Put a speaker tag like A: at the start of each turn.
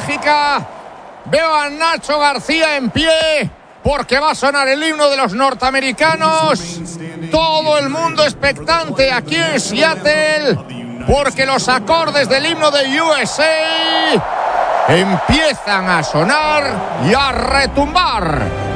A: enérgica. Veo a Nacho García en pie porque va a sonar el himno de los norteamericanos. Todo el mundo expectante aquí en Seattle porque los acordes del himno de USA empiezan a sonar y a retumbar.